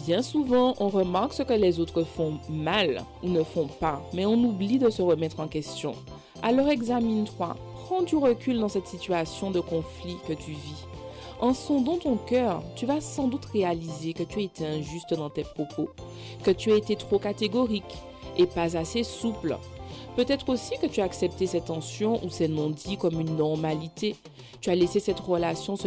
Bien souvent, on remarque ce que les autres font mal ou ne font pas, mais on oublie de se remettre en question. Alors examine-toi, prends du recul dans cette situation de conflit que tu vis. En sondant ton cœur, tu vas sans doute réaliser que tu as été injuste dans tes propos, que tu as été trop catégorique et pas assez souple. Peut-être aussi que tu as accepté ces tensions ou ces non-dits comme une normalité. Tu as laissé cette relation se